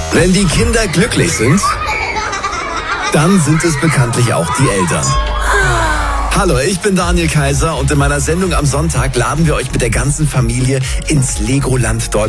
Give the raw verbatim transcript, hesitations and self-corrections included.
Wenn die Kinder glücklich sind, dann sind es bekanntlich auch die Eltern. Hallo, ich bin Daniel Kaiser und in meiner Sendung am Sonntag laden wir euch mit der ganzen Familie ins Legoland Deutschland